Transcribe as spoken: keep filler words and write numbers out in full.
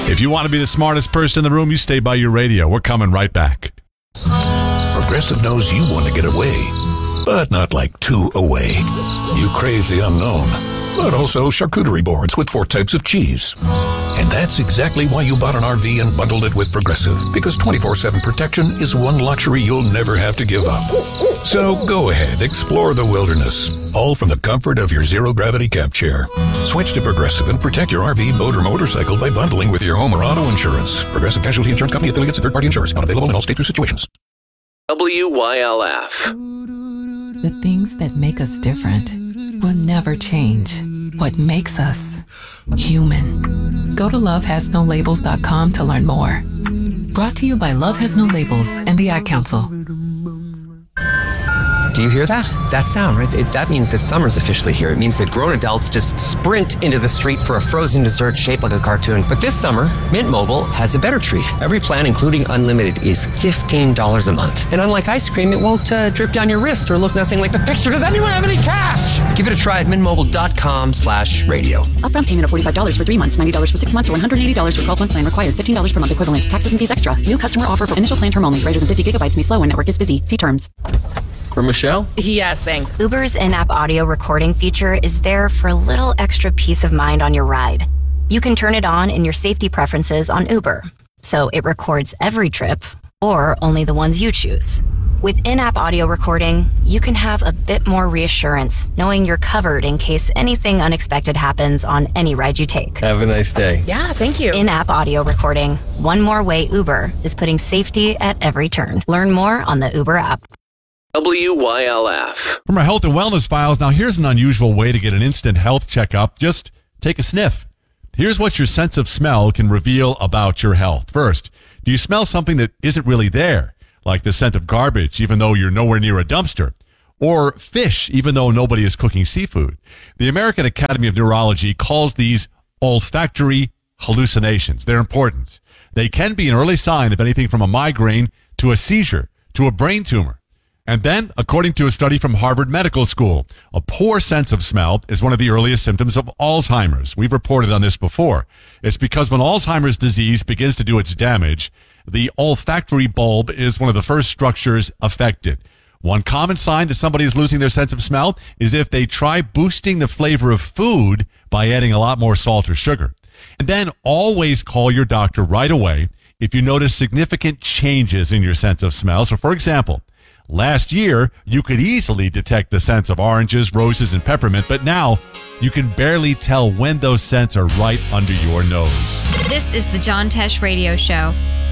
If you want to be the smartest person in the room, you stay by your radio. We're coming right back. Progressive knows you want to get away, but not like too away. You crave the unknown, but also charcuterie boards with four types of cheese. And that's exactly why you bought an R V and bundled it with Progressive, because twenty-four seven protection is one luxury you'll never have to give up. So go ahead, explore the wilderness, all from the comfort of your zero-gravity camp chair. Switch to Progressive and protect your R V, boat, or motorcycle by bundling with your home or auto insurance. Progressive Casualty Insurance Company, affiliates, and third-party insurers. Not available in all states or situations. W Y L F. The things that make us different will never change. What makes us human. Go to love has no labels dot com to learn more. Brought to you by Love Has No Labels and the Ad Council. Do you hear that? That sound, right? It, that means that summer's officially here. It means that grown adults just sprint into the street for a frozen dessert shaped like a cartoon. But this summer, Mint Mobile has a better treat. Every plan, including unlimited, is fifteen dollars a month. And unlike ice cream, it won't uh, drip down your wrist or look nothing like the picture. Does anyone have any cash? Give it a try at mintmobile.com slash radio. Upfront payment of forty-five dollars for three months, ninety dollars for six months, or one hundred eighty dollars for twelve month plan required. fifteen dollars per month equivalent. Taxes and fees extra. New customer offer for initial plan term only. Greater than fifty gigabytes may slow when network is busy. See terms. For Michelle? Yes, thanks. Uber's in-app audio recording feature is there for a little extra peace of mind on your ride. You can turn it on in your safety preferences on Uber, so it records every trip, or only the ones you choose. With in-app audio recording, you can have a bit more reassurance, knowing you're covered in case anything unexpected happens on any ride you take. Have a nice day. Yeah, thank you. In-app audio recording, one more way Uber is putting safety at every turn. Learn more on the Uber app. W Y L F. From our health and wellness files, now here's an unusual way to get an instant health checkup. Just take a sniff. Here's what your sense of smell can reveal about your health. First, do you smell something that isn't really there, like the scent of garbage, even though you're nowhere near a dumpster? Or fish, even though nobody is cooking seafood? The American Academy of Neurology calls these olfactory hallucinations. They're important. They can be an early sign of anything from a migraine to a seizure to a brain tumor. And then, according to a study from Harvard Medical School, a poor sense of smell is one of the earliest symptoms of Alzheimer's. We've reported on this before. It's because when Alzheimer's disease begins to do its damage, the olfactory bulb is one of the first structures affected. One common sign that somebody is losing their sense of smell is if they try boosting the flavor of food by adding a lot more salt or sugar. And then always call your doctor right away if you notice significant changes in your sense of smell. So, for example, last year, you could easily detect the scents of oranges, roses, and peppermint, but now you can barely tell when those scents are right under your nose. This is the John Tesh Radio Show.